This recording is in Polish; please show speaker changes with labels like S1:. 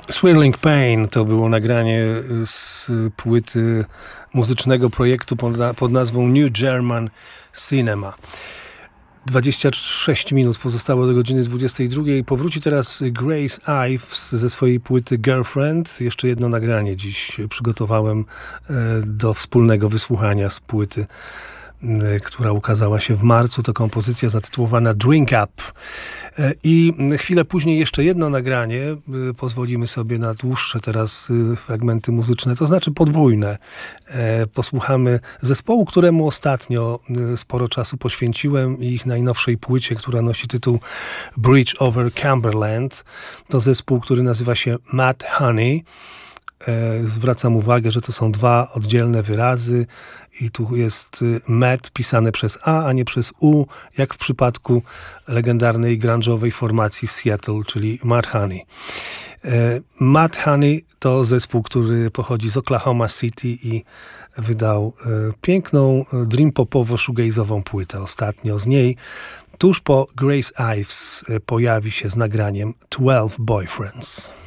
S1: Swirling Pain to było nagranie z płyty muzycznego projektu pod nazwą New German Cinema. 26 minut pozostało do godziny 22. Powróci teraz Grace Ives ze swojej płyty Girlfriend. Jeszcze jedno nagranie dziś przygotowałem do wspólnego wysłuchania z płyty, która ukazała się w marcu. To kompozycja zatytułowana Drink Up. I chwilę później jeszcze jedno nagranie. Pozwolimy sobie na dłuższe teraz fragmenty muzyczne, to znaczy podwójne. Posłuchamy zespołu, któremu ostatnio sporo czasu poświęciłem, i ich najnowszej płycie, która nosi tytuł Bridge over Cumberland. To zespół, który nazywa się Mad Honey. Zwracam uwagę, że to są dwa oddzielne wyrazy i tu jest Mad pisane przez A nie przez U, jak w przypadku legendarnej grunge'owej formacji z Seattle, czyli Mad Honey. Mad Honey to zespół, który pochodzi z Oklahoma City i wydał piękną dream popowo-shoegazową płytę. Ostatnio z niej, tuż po Grace Ives, pojawi się z nagraniem 12 Boyfriends.